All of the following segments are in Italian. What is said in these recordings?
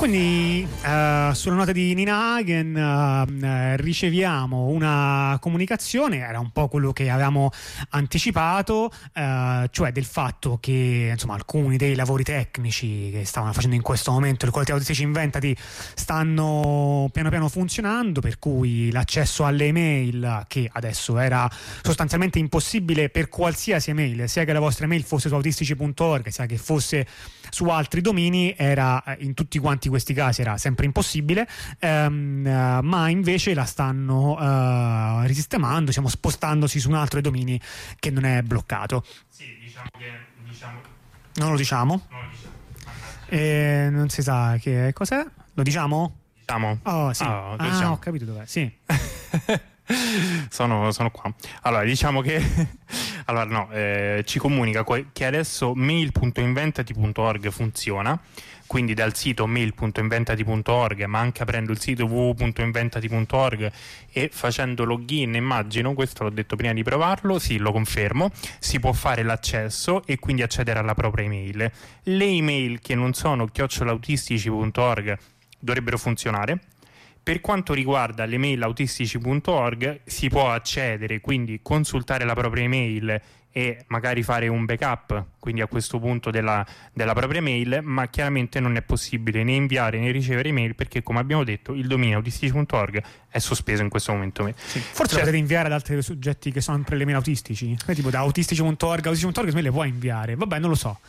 Quindi sulla nota di Nina Hagen riceviamo una comunicazione, era un po' quello che avevamo anticipato, cioè del fatto che insomma alcuni dei lavori tecnici che stavano facendo in questo momento il collettivo autistici Inventati stanno piano piano funzionando, per cui l'accesso alle email, che adesso era sostanzialmente impossibile per qualsiasi email, sia che la vostra email fosse su autistici.org sia che fosse su altri domini, era in tutti quanti questi casi era sempre impossibile, ma invece la stanno risistemando, diciamo, spostandosi su un altro dei domini che non è bloccato. Sì, diciamo. Non lo diciamo? Non si sa che cos'è. Lo diciamo? Diciamo. Oh sì. Diciamo. Ho capito dov'è. Sì. sono qua. Allora, diciamo che ci comunica che adesso mail.inventati.org funziona, quindi dal sito mail.inventati.org, ma anche aprendo il sito www.inventati.org e facendo login, immagino, questo l'ho detto prima di provarlo, sì, lo confermo, si può fare l'accesso e quindi accedere alla propria email. Le email che non sono @autistici.org dovrebbero funzionare. Per quanto riguarda le mail autistici.org si può accedere, quindi consultare la propria email e magari fare un backup, quindi a questo punto della propria mail, ma chiaramente non è possibile né inviare né ricevere email perché, come abbiamo detto, il dominio autistici.org è sospeso in questo momento. Sì. Forse lo potete inviare ad altri soggetti che sono sempre le mail autistici, tipo da autistici.org me le puoi inviare, vabbè, non lo so.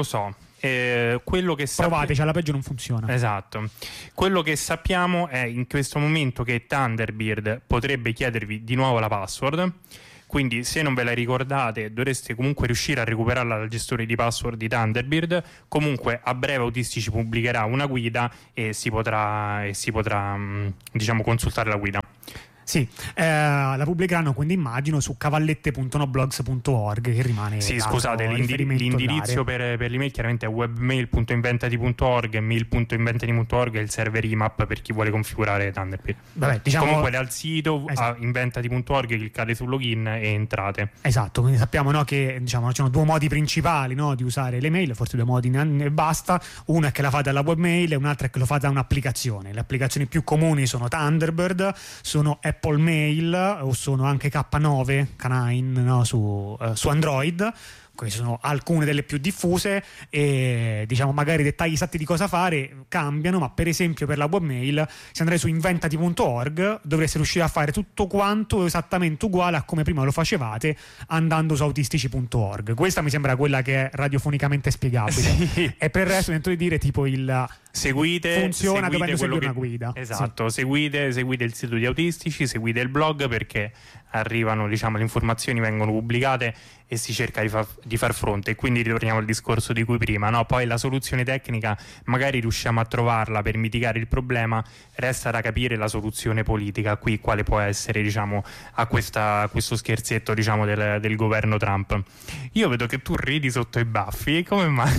Quello che provateci, alla peggio non funziona. Esatto. Quello che sappiamo è in questo momento che Thunderbird potrebbe chiedervi di nuovo la password, quindi se non ve la ricordate dovreste comunque riuscire a recuperarla dal gestore di password di Thunderbird. Comunque a breve Autistici pubblicherà una guida e si potrà diciamo consultare la guida. Sì, la pubblicheranno, quindi immagino, su cavallette.noblogs.org, che rimane. Sì, scusate, l'indirizzo per l'email chiaramente è webmail.inventati.org, mail.inventati.org e il server IMAP per chi vuole configurare Thunderbird. Vabbè, diciamo, comunque dal sito a inventati.org cliccate sul login e entrate. Esatto, quindi sappiamo, no, che diciamo ci sono due modi principali, no, di usare le mail, forse due modi e basta. Uno è che la fate dalla webmail e un altro è che lo fate da un'applicazione. Le applicazioni più comuni sono Thunderbird, sono Apple Mail o sono anche K9, no, su Android. Queste sono alcune delle più diffuse e diciamo magari i dettagli esatti di cosa fare cambiano, ma per esempio per la webmail, se andrei su inventati.org dovreste riuscire a fare tutto quanto esattamente uguale a come prima lo facevate andando su autistici.org. Questa mi sembra quella che è radiofonicamente spiegabile. Sì. E per il resto dentro di dire tipo il funziona dovendo seguire una guida. Esatto, sì. seguite il sito di Autistici, seguite il blog, perché arrivano, diciamo, le informazioni vengono pubblicate e si cerca di far fronte. E quindi ritorniamo al discorso di cui prima, no? Poi la soluzione tecnica magari riusciamo a trovarla per mitigare il problema, resta da capire la soluzione politica qui quale può essere, diciamo, a questo scherzetto, diciamo, del governo Trump. Io vedo che tu ridi sotto i baffi, come mai?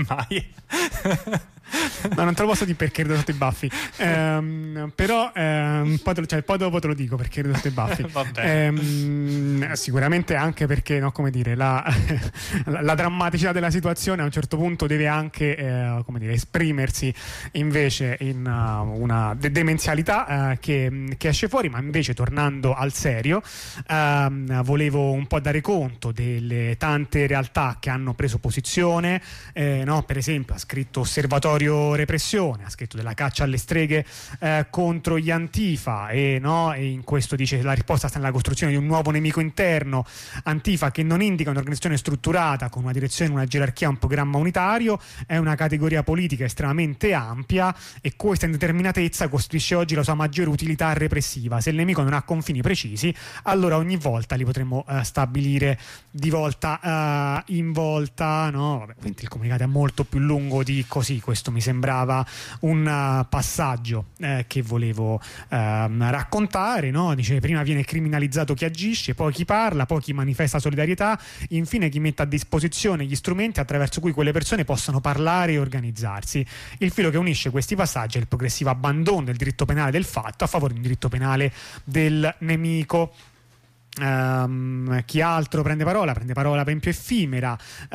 No, non te lo posso dire perché rido sotto i baffi, però poi dopo te lo dico perché rido sotto i baffi. Sicuramente anche perché, no, come dire, la drammaticità della situazione a un certo punto deve anche come dire, esprimersi invece in una demenzialità che esce fuori. Ma invece, tornando al serio, volevo un po' dare conto delle tante realtà che hanno preso posizione, no? Per esempio ha scritto Osservatorio Repressione, ha scritto della caccia alle streghe contro gli Antifa e in questo dice la risposta sta nella costruzione di un nuovo nemico interno. Antifa, che non indica un'organizzazione strutturata con una direzione, una gerarchia, un programma unitario, è una categoria politica estremamente ampia e questa indeterminatezza costituisce oggi la sua maggiore utilità repressiva. Se il nemico non ha confini precisi, allora ogni volta li potremmo stabilire di volta in volta, no? Vabbè, il comunicato è molto più lungo di così. Questo mi sembrava un passaggio che volevo raccontare, no? Dice: prima viene criminalizzato chi agisce, poi chi parla, poi chi manifesta solidarietà, infine chi mette a disposizione gli strumenti attraverso cui quelle persone possano parlare e organizzarsi. Il filo che unisce questi passaggi è il progressivo abbandono del diritto penale del fatto a favore di un diritto penale del nemico. Chi altro prende parola per esempio Effimera,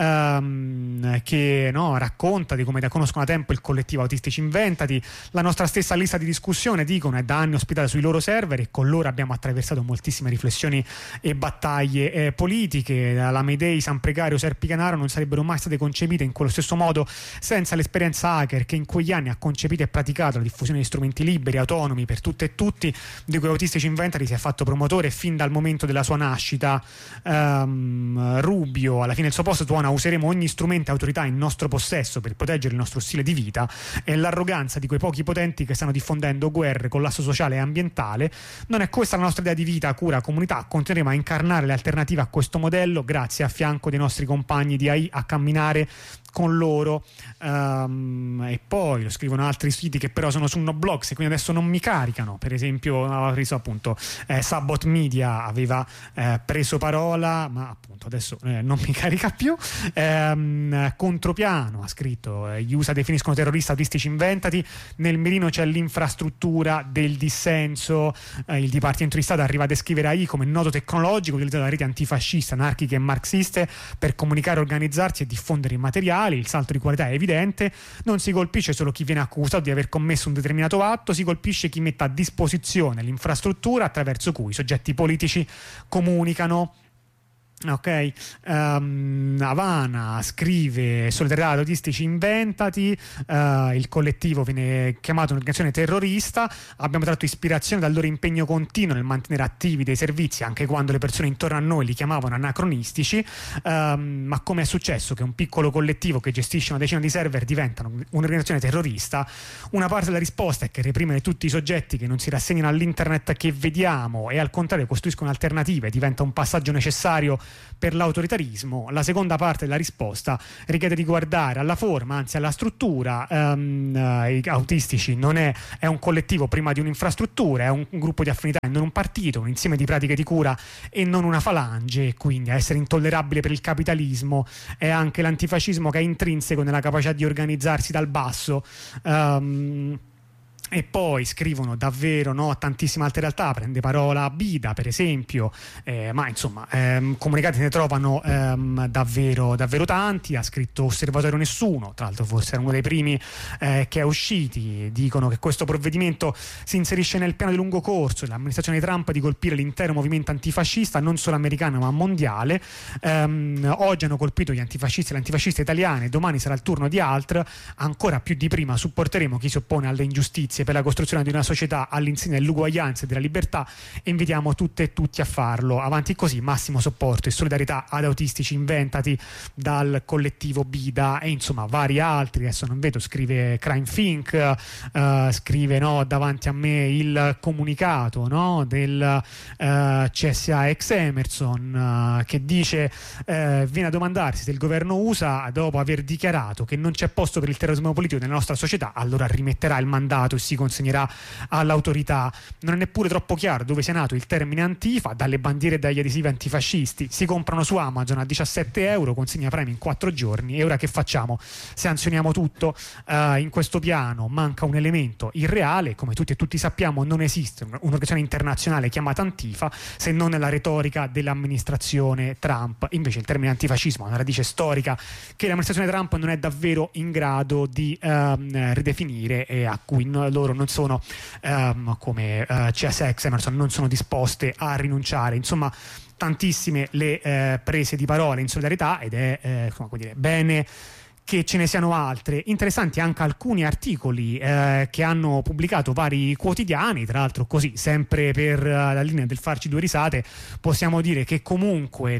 che racconta di come conoscono da tempo il collettivo Autistici Inventati. La nostra stessa lista di discussione, dicono, è da anni ospitata sui loro server e con loro abbiamo attraversato moltissime riflessioni e battaglie politiche. La Mayday, San Precario, Serpicanaro non sarebbero mai state concepite in quello stesso modo senza l'esperienza hacker che in quegli anni ha concepito e praticato la diffusione di strumenti liberi, autonomi per tutte e tutti, di cui Autistici Inventati si è fatto promotore fin dal momento della sua nascita. Rubio, alla fine del suo posto, tuona: useremo ogni strumento e autorità in nostro possesso per proteggere il nostro stile di vita. E l'arroganza di quei pochi potenti che stanno diffondendo guerre, collasso sociale e ambientale. Non è questa la nostra idea di vita, cura, comunità. Continueremo a incarnare le alternative a questo modello, grazie a fianco dei nostri compagni di AI, a camminare con loro. E poi lo scrivono altri siti che però sono su Noblogs e quindi adesso non mi caricano. Per esempio, appunto, Sabot Media aveva preso parola, ma appunto adesso non mi carica più. Contropiano ha scritto: gli USA definiscono terroristi Autistici Inventati, nel mirino c'è l'infrastruttura del dissenso, il Dipartimento di Stato arriva a descrivere AI come nodo tecnologico utilizzato da reti antifasciste, anarchiche e marxiste per comunicare, organizzarsi e diffondere i materiali. Il salto di qualità è evidente, non si colpisce solo chi viene accusato di aver commesso un determinato atto, si colpisce chi mette a disposizione l'infrastruttura attraverso cui i soggetti politici comunicano. Ok, Havana scrive: solidarietà ad Autistici Inventati, il collettivo viene chiamato un'organizzazione terrorista, abbiamo tratto ispirazione dal loro impegno continuo nel mantenere attivi dei servizi anche quando le persone intorno a noi li chiamavano anacronistici. Ma come è successo che un piccolo collettivo che gestisce una decina di server diventano un'organizzazione terrorista? Una parte della risposta è che reprimere tutti i soggetti che non si rassegnano all'internet che vediamo e al contrario costruiscono alternative diventa un passaggio necessario per l'autoritarismo. La seconda parte della risposta richiede di guardare alla forma, anzi alla struttura. I autistici non è un collettivo prima di un'infrastruttura, è un gruppo di affinità e non un partito, un insieme di pratiche di cura e non una falange. Quindi a essere intollerabile per il capitalismo è anche l'antifascismo, che è intrinseco nella capacità di organizzarsi dal basso. E poi scrivono davvero tantissime altre realtà. Prende parola Bida, per esempio, ma insomma comunicati ne trovano davvero tanti. Ha scritto Osservatorio Nessuno, tra l'altro forse era uno dei primi che è usciti. Dicono che questo provvedimento si inserisce nel piano di lungo corso dell'amministrazione Trump di colpire l'intero movimento antifascista, non solo americano ma mondiale. Oggi hanno colpito gli antifascisti e le antifasciste italiane, domani sarà il turno di altri. Ancora più di prima supporteremo chi si oppone alle ingiustizie per la costruzione di una società all'insegna dell'uguaglianza e della libertà e invitiamo tutte e tutti a farlo. Avanti così, massimo supporto e solidarietà ad Autistici Inventati dal collettivo Bida. E insomma vari altri, adesso non vedo, scrive Crime Think, scrive davanti a me il comunicato del CSA ex Emerson, che dice viene a domandarsi se il governo USA, dopo aver dichiarato che non c'è posto per il terrorismo politico nella nostra società, allora rimetterà il mandato e si consegnerà all'autorità. Non è neppure troppo chiaro dove sia nato il termine Antifa, dalle bandiere e dagli adesivi antifascisti. Si comprano su Amazon a 17 euro, consegna premi in 4 giorni. E ora che facciamo? Sanzioniamo tutto? In questo piano manca un elemento irreale. Come tutti e tutti sappiamo, non esiste un'organizzazione internazionale chiamata Antifa se non nella retorica dell'amministrazione Trump. Invece il termine antifascismo ha una radice storica che l'amministrazione Trump non è davvero in grado di ridefinire e a cui loro non sono come CSX Emerson non sono disposte a rinunciare. Insomma, tantissime le prese di parola in solidarietà ed è bene che ce ne siano altre. Interessanti anche alcuni articoli che hanno pubblicato vari quotidiani, tra l'altro così, sempre per la linea del farci due risate, possiamo dire che comunque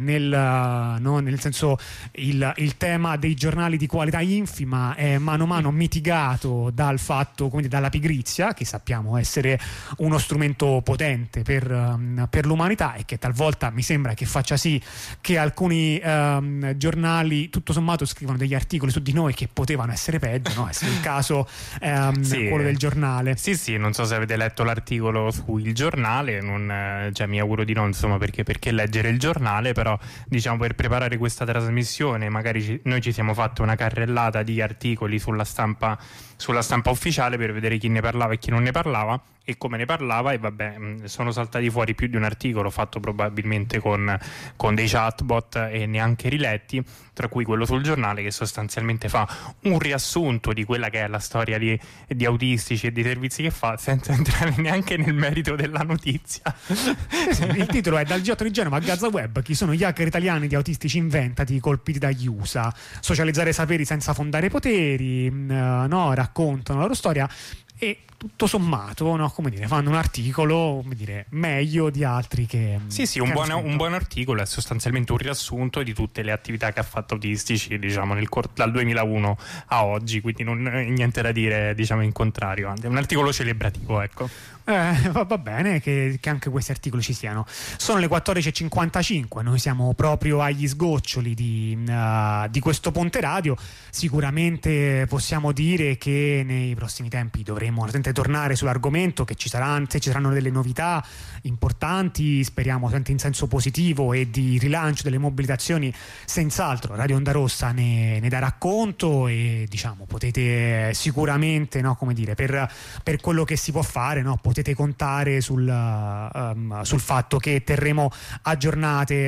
nel senso il tema dei giornali di qualità infima è mano a mano mitigato dal fatto, come dalla pigrizia, che sappiamo essere uno strumento potente per l'umanità e che talvolta mi sembra che faccia sì che alcuni giornali tutto sommato scrivono degli articoli su di noi che potevano essere peggio, no? È il caso sì, quello del giornale. Sì, non so se avete letto l'articolo su Il Giornale, mi auguro di no, insomma, perché leggere il giornale, però diciamo per preparare questa trasmissione magari noi ci siamo fatti una carrellata di articoli sulla stampa sulla stampa ufficiale per vedere chi ne parlava e chi non ne parlava e come ne parlava, e vabbè, sono saltati fuori più di un articolo fatto probabilmente con dei chatbot e neanche riletti, tra cui quello sul Giornale, che sostanzialmente fa un riassunto di quella che è la storia di autistici e dei servizi che fa, senza entrare neanche nel merito della notizia. Il titolo è: dal G8 di Genova a Gaza Web, chi sono gli hacker italiani di autistici inventati colpiti dagli USA, socializzare saperi senza fondare poteri, no, raccontano la loro storia. E tutto sommato, no, come dire, fanno un articolo, come dire, meglio di altri che sì, un buon articolo, è sostanzialmente un riassunto di tutte le attività che ha fatto Autistici, diciamo, dal 2001 a oggi, quindi non niente da dire, diciamo, in contrario, è un articolo celebrativo, ecco. Va bene che anche questi articoli ci siano. Sono le 14.55, noi siamo proprio agli sgoccioli di questo Ponte Radio. Sicuramente possiamo dire che nei prossimi tempi dovremo tornare sull'argomento, che ci saranno delle novità importanti, speriamo sempre in senso positivo, e di rilancio delle mobilitazioni senz'altro Radio Onda Rossa ne darà conto, e diciamo potete sicuramente, no, come dire, per quello che si può fare, no, potete contare sul fatto che terremo aggiornate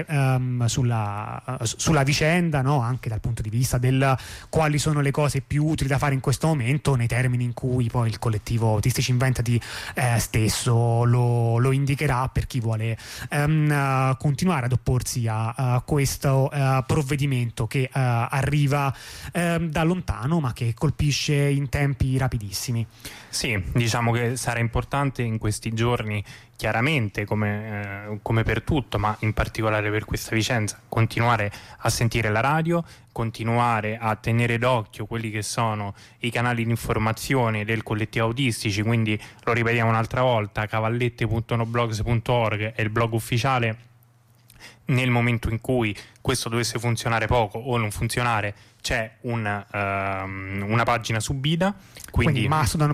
sulla vicenda, no, anche dal punto di vista del quali sono le cose più utili da fare in questo momento, nei termini in cui poi il collettivo Autistici Inventati stesso lo indicherà, per chi vuole continuare ad opporsi a questo provvedimento che arriva da lontano, ma che colpisce in tempi rapidissimi. Sì, diciamo che sarà importante in questi giorni, chiaramente come per tutto, ma in particolare per questa vicenda, continuare a sentire la radio, continuare a tenere d'occhio quelli che sono i canali di informazione del collettivo Autistici, quindi lo ripetiamo un'altra volta: cavallette.noblogs.org è il blog ufficiale. Nel momento in cui questo dovesse funzionare poco o non funzionare, c'è una pagina su Bida, quindi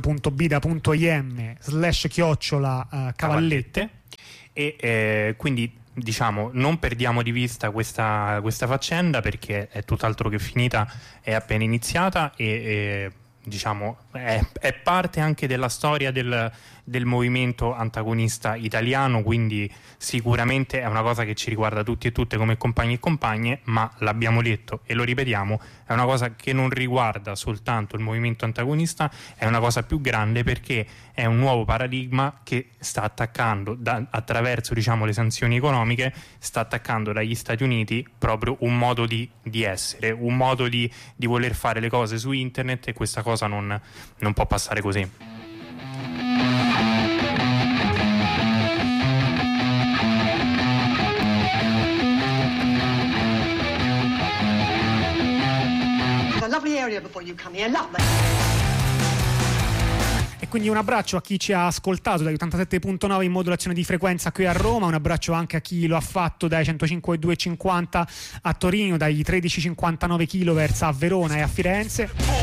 mastodon.bida.im/cavallette, e quindi diciamo non perdiamo di vista questa faccenda, perché è tutt'altro che finita, è appena iniziata, e diciamo è parte anche della storia del movimento antagonista italiano, quindi sicuramente è una cosa che ci riguarda tutti e tutte come compagni e compagne, ma l'abbiamo detto e lo ripetiamo, è una cosa che non riguarda soltanto il movimento antagonista, è una cosa più grande, perché è un nuovo paradigma che sta attaccando attraverso, diciamo, le sanzioni economiche, sta attaccando dagli Stati Uniti proprio un modo di essere, un modo di voler fare le cose su internet, e questa cosa non può passare così. E quindi un abbraccio a chi ci ha ascoltato dagli 87.9 in modulazione di frequenza qui a Roma, un abbraccio anche a chi lo ha fatto dai 105.250 a Torino, dagli 13.59 kHz a Verona e a Firenze.